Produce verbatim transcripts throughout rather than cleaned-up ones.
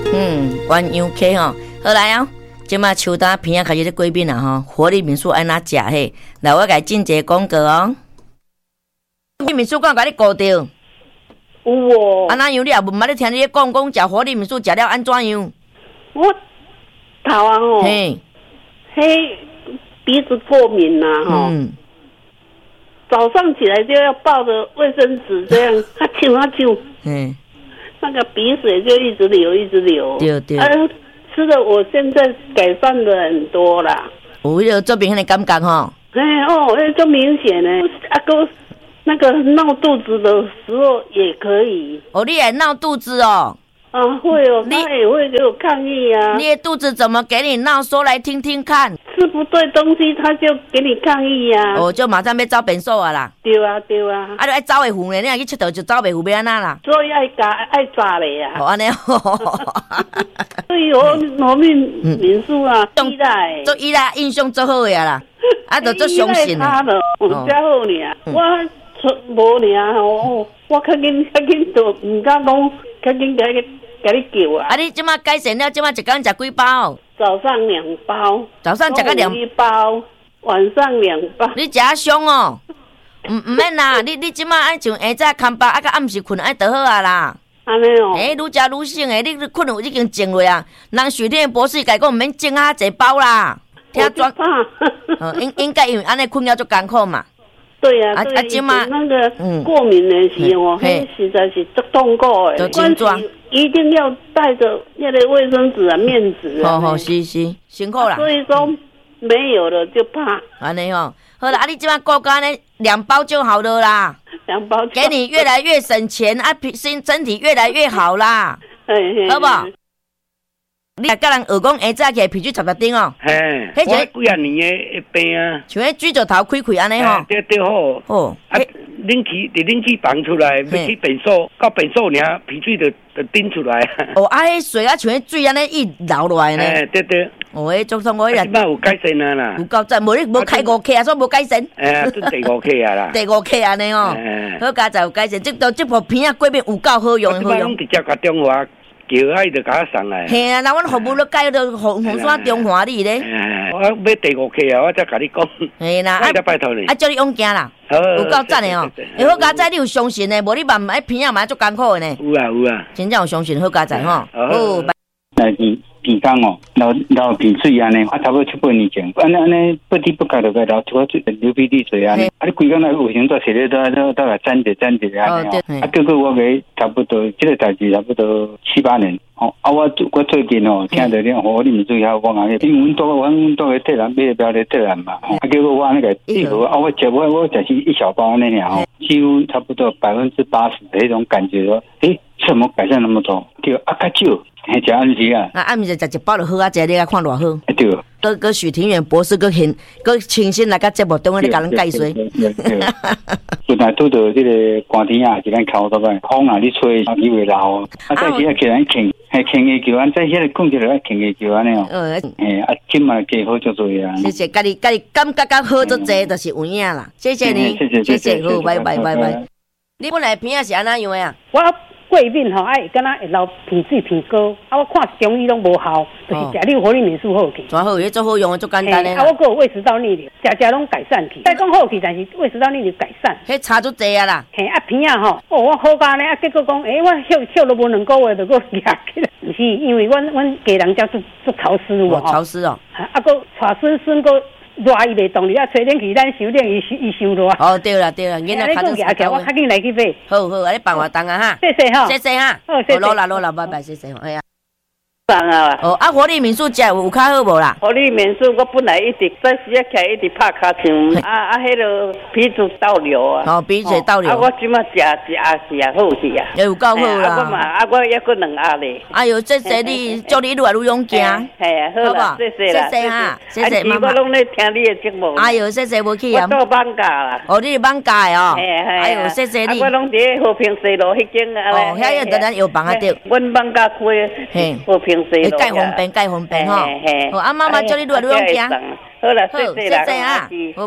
嗯，鸳鸯 K 吼，好来哦。即马秋冬片仔开始咧过敏啦吼，活力民宿安怎食嘿？来，我甲你进一个广告哦。活力民宿讲甲你顾着，有哦。 啊，哪样你也毋捌咧听你咧讲讲食活力民宿食了安怎样？ 我头啊吼， 嘿， 嘿，鼻子过敏呐、啊、吼。嗯。早上起来就要抱着卫生纸这样，啊啾啊啾，嗯，那个鼻水就一直流一直流。 对对。 啊，吃的我现在改善的很多啦。 有迄个做明显的感觉吼。 哎哦，哎，就明显呢。啊哥，那个闹肚子的时候也可以。 哦，你也闹肚子哦？ 啊，会哦，他也会给我抗议啊。 你的肚子怎么给你闹？说来听听看。 吃不对东西，他就给你抗议啊。 哦，就马上要走便所啊啦。 对啊，对啊。 啊，就爱走袂赴呢，你若去佚佗就走袂赴，要安那啦？ 所以爱加爱抓嘞啊。 哦，安尼哦。 所以我我们民宿啊，依赖， 做依赖印象最好的啦，啊，就做相信的。 他的，我最好呢。我无呢吼，我较紧较紧就唔敢讲，较紧甲你甲你叫啊。 啊，你即马改善了，即马一工食几包？ 早上两包， 早上食个两一包，晚上两包。 你食啊凶哦，唔唔免啦，你你即马爱像下早空饱，啊，甲暗时困爱就好啊啦。 安尼哦。 诶，愈食愈醒诶，你困有已经静落啊。人许天博士甲讲，唔免静啊，一包啦。 听专。 哦，应应该因为安尼困了足艰苦嘛。 对呀、啊，啊，即嘛那个过敏的时候，嘿、嗯，实在是足痛苦的。 症状一定要带着那个卫生纸啊、面纸啊。 好好，是是，辛苦啦。 啊、所以说没有了就怕。 安尼吼，好啦，啊，你即马过干呢，两包就好了啦。 两包。 给你越来越省钱啊，身身体越来越好啦， 嘿嘿好不好？你也甲人学讲下早起鼻水插插顶哦， 嘿，我几啊年的病啊， 像迄水石头开开安尼吼， 对对好， 哦， 啊，冷气伫冷气房出来，要去便所，到便所尔鼻水就就顶出来。 哦，啊，迄水啊，像迄水安尼一流落来呢。 哎，对对。 哦，迄总算我迄日。即摆有改善啊啦。 有够赞，无你无开五 K 啊，所以无改善。 哎，做第五 K 啊啦。 第五 K 安尼哦，好佳才有改善，即都即部片啊，过面有够好用， 好用。我直接甲中华。叫啊，伊就甲我送来。 嘿啊，那阮服务都改到红红山中华里咧。 我要第五期啊，我才甲你讲。 嘿啦，啊， 拜托你。 啊，叫你勇敢啦，有够赞的哦。哎，好佳仔，你有相信呢？无你嘛爱片啊嘛足艰苦的呢。 有啊有啊， 真正有相信好佳仔吼。 好。 来鼻鼻干哦，流流鼻水安尼，啊，差不多七八年前，安尼安尼不知不觉就个流出水流鼻涕水安尼，啊，你规工来卫生纸洗咧都都都来沾着沾着安尼哦，啊，结果我个差不多这个代志差不多七八年，哦，啊，我我最近哦，听到你活力民宿遐讲啊，因为阮住阮阮住个特兰买标咧特兰嘛，啊，结果我那个配合啊，我食我我只是一小包那样哦，几乎差不多百分之八十的那种感觉说，诶，怎么改善那么多？对，啊，较少。嘿，食暗时啊！ 啊，暗时食一包就好啊，食你啊看偌好。 对。 搁搁许庭远博士搁现搁亲身来甲节目中咧甲人解说。 本来拄到这个寒天啊，是咱口头摆风啊，你吹啊，伊会流。啊，再是啊，叫咱轻，嘿轻个叫咱再迄个讲起来轻个叫安尼哦。呃。嘿，啊，今嘛加好足多啊。 谢谢，家己家己感觉较好足济，就是有影啦。谢谢你，谢谢，好，拜拜拜拜。你本来片啊是安怎样的啊？ 我。过敏吼，爱敢若会流鼻水鼻膏，啊，我看中医拢无效，就是食你活力民宿好去。 最好，迄最好用的，最简单的。 啊，我还有胃食道逆流，食食拢改善去。再讲好去，但是胃食道逆流改善。 迄差足济啊啦。 嘿，啊片啊吼，哦，我好干呢，啊结果讲，诶、欸，我休休了无两个月，就搁举起来。毋是，因为阮阮家人家做做潮湿有无？ 哦，潮湿哦。 啊，搁带孙孙搁。热伊袂动，你啊吹冷气，咱收冷伊伊收热。 哦，对啦对啦，囡仔较早起，我较紧来去买。 好好，啊你办活动啊哈。 谢谢哈， 谢谢哈。 好，谢谢。 落啦落啦，拜拜，谢谢。哎呀。 啊！ 哦，啊，活力民宿食有较好无啦？ 活力民宿我本来一直在时啊起来一直拍卡枪，啊啊，迄个鼻子倒流啊。 哦，鼻水倒流。 啊，我即马食食啊是啊好去啊。 有够好啦。 啊，我嘛啊，我抑搁两盒咧。 哎呦，谢谢你，祝你愈来愈勇敢。 系啊，好啦，谢谢啦， 谢谢哈，谢谢妈妈。 我拢咧听你的节目。 哎呦，谢谢无去啊。 我做放假啦。 哦，你是放假的哦。 系系。 哎呦，谢谢你。 我拢伫和平西路迄间啊。 哦，遐个在咱药房啊对。 阮放假开和平西路。 介方便，介方便吼。好，啊妈妈叫你愈来愈勇敢。 好啦，谢谢啦。 谢谢啊。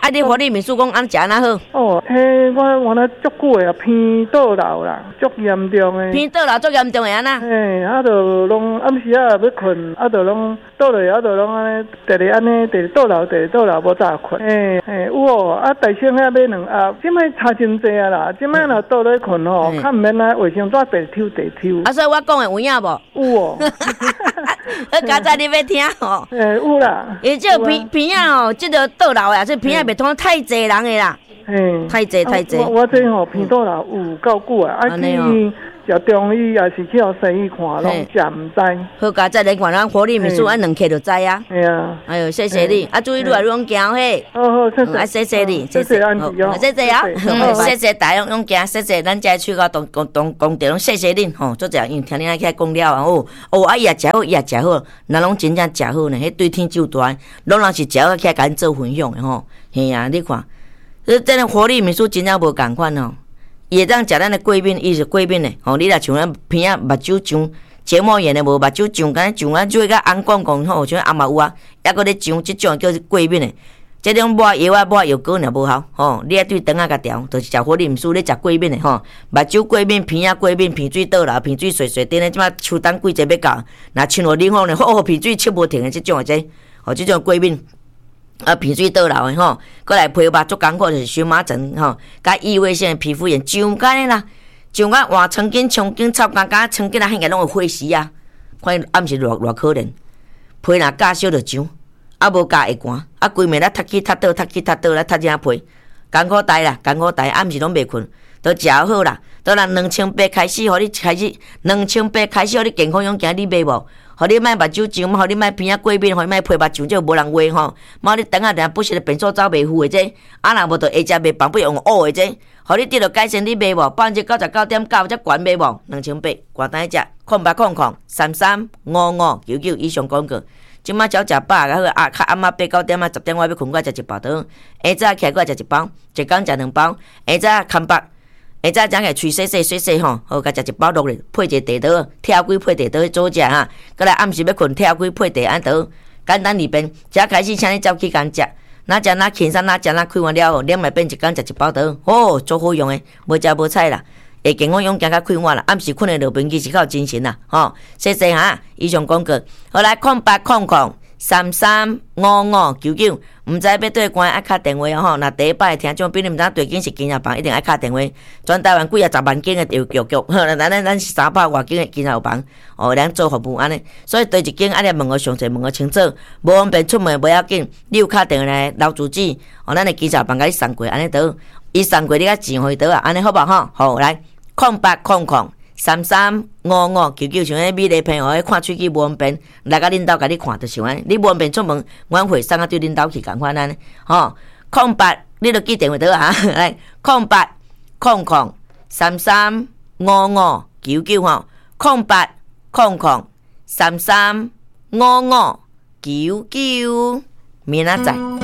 啊，你互你秘书讲安食安那好？ 哦，嘿，我我那足久诶，偏倒流啦，足严重诶。 偏倒流足严重诶安那？ 嘿，啊，就拢暗时啊要困，啊，就拢倒落，啊，就拢安尼，直直安尼，直直倒流，直直倒流，无早困。嘿，嘿，有哦，啊，大声遐买两盒，即摆差真济啊啦，即摆若倒咧困吼，较毋免啊卫生纸地抽地抽。 啊，所以我讲诶有影无？ 有哦。 我刚才你要听吼？ 诶，有啦。 伊这鼻鼻啊吼，这个倒流啊，这鼻啊袂通太济人诶啦。嘿，太济太济。 我我这吼鼻倒流有够久啊，啊去食中医也是去互西医看，拢食毋知。 好，家再来看咱活力秘书，按两克就知啊。 系啊。 哎呦，谢谢你，啊，注意路啊，用行嘿。 好好，谢谢。 啊，谢谢你， 谢谢安迪哦， 谢谢啊，谢谢大家用行，谢谢咱遮去到东东东工地，拢谢谢恁吼，做者因听恁安起来讲了哦，哦，啊伊也食好，伊也食好，咱拢真正食好呢，迄对天就大，拢人是食好起来甲咱做分享的吼，嘿啊，你看，这真个活力秘书真正无共款哦。伊会当食咱的过敏，伊是过敏的。吼、哦，你若像咱鼻仔目睭上结膜炎的，无目睭上敢上啊，做甲红光光吼，像阿嘛有啊，抑搁咧上，即种叫做过敏的。即种抹药啊，抹药膏若无效，吼、哦，你爱对灯啊甲调，就是食活力毋输咧食过敏的吼。目睭过敏、鼻仔过敏、鼻水倒流、鼻水碎碎顶咧，即马秋冬季节要到，若亲落冷风咧，吼、哦，鼻水吸无停的即种的这，吼，即种过敏。啊，鼻水倒流的吼，过来皮肤足艰苦就是荨麻疹吼，甲异位性的皮肤炎，上干的啦，上甲换床巾、冲巾、插干干、床巾啊，迄个拢会火死啊！看暗时偌偌可怜，皮若加烧就上，啊无加会寒，啊规暝咧踢起踢倒、踢起踢倒咧踢只皮，艰苦呆啦，艰苦呆，暗时拢袂困，都食好啦，都人两千八开始，互你开始两千八开始，互你健康勇行，你买无？互你莫目睭上，互你莫鼻仔过敏，互你莫皮目上，这无人话吼。莫你等下等不时便所走袂赴的这，啊若无就下只袂放不用乌的这，互你得到改善，你买无？百分之九十九点九，这悬买无？两千八，挂单一只，空八空空三三五五九九以上广告。即摆只要食饱个好啊，较暗仔八九点啊十点我要困，我食一包顿，下早起来我食一包，一工食两包，下早空八。下早整个喙洗洗洗洗吼，好，甲食一包落咧，配一个茶刀，跳龟配茶刀做食哈。过来暗时要困，跳龟配茶安刀，简单利便。只开始请你走去干食，哪食哪轻松，哪食哪开完了后，两卖变一工食一包刀，哦，足好用诶，无食无菜啦。会健康勇敢甲开完啦，暗时困诶落便其实较精神啦，吼。谢谢哈，以上广告。好来，空八空空。三三五五九九，毋知要对关爱敲电话吼。若第一摆听众，比你毋知对景是金日房，一定爱敲电话。全台湾几啊十万间的邮局局，咱咱咱是三百外间的金日房，哦，咱做服务安尼。所以对一间安尼问个详细，问个清楚，无方便出门不要紧。你有敲电话来留住址，哦，咱的金日房甲你送过，安尼倒，伊送过你甲钱回倒啊，安尼好无吼？好来，空八空空。三三五五九九，像迄美丽朋友迄看喙齿无方便，来甲恁兜甲你看，就是安尼。你无方便出门，阮会送啊对恁兜去共款安尼。吼，空八，你著记电话倒啊，来，空八空空三三五五九九吼，空八空空三三五五九九，明仔载。